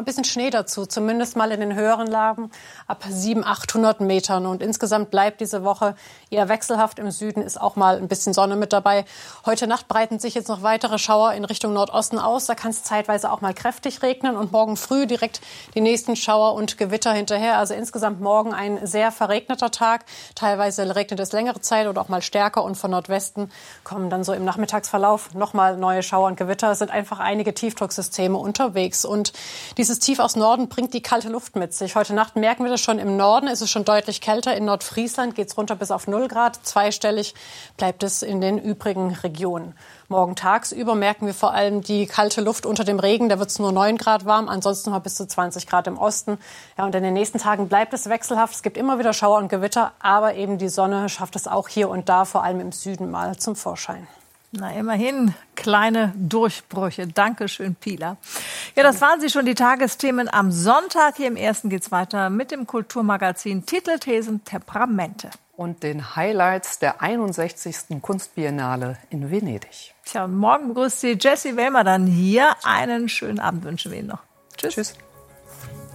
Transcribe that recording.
bisschen Schnee dazu, zumindest mal in den höheren Lagen ab 700, 800 Metern. Und insgesamt bleibt diese Woche eher wechselhaft. Im Süden ist auch mal ein bisschen Sonne mit dabei. Heute Nacht breiten sich jetzt noch weitere Schauer in Richtung Nordosten aus. Da kann es zeitweise auch mal kräftig regnen und morgen früh direkt die nächsten Schauer und Gewitter hinterher. Also insgesamt morgen ein sehr verregneter Tag. Teilweise regnet es längere Zeit oder auch mal stärker und von Nordwesten kommen dann so im Nachmittagsverlauf nochmal neue Schauer und Gewitter. Es sind einfach einige Tiefdrucksysteme unterwegs. Und dieses Tief aus Norden bringt die kalte Luft mit sich. Heute Nacht merken wir das schon im Norden. Ist es schon deutlich kälter. In Nordfriesland geht es runter bis auf 0 Grad. Zweistellig bleibt es in den übrigen Regionen. Morgen tagsüber merken wir vor allem die kalte Luft unter dem Regen. Da wird es nur 9 Grad warm, ansonsten noch bis zu 20 Grad im Osten. Ja, und in den nächsten Tagen bleibt es wechselhaft. Es gibt immer wieder Schauer und Gewitter, aber eben die Sonne schafft es auch hier und da, vor allem im Süden, mal zum Vorschein. Na, immerhin kleine Durchbrüche. Dankeschön, Pilar. Ja, das waren sie schon, die Tagesthemen am Sonntag. Hier im Ersten geht's weiter mit dem Kulturmagazin Titel, Thesen, Temperamente. Und den Highlights der 61. Kunstbiennale in Venedig. Tja, und morgen begrüßt Sie Jessie Wellmer dann hier. Einen schönen Abend wünschen wir Ihnen noch. Tschüss. Tschüss.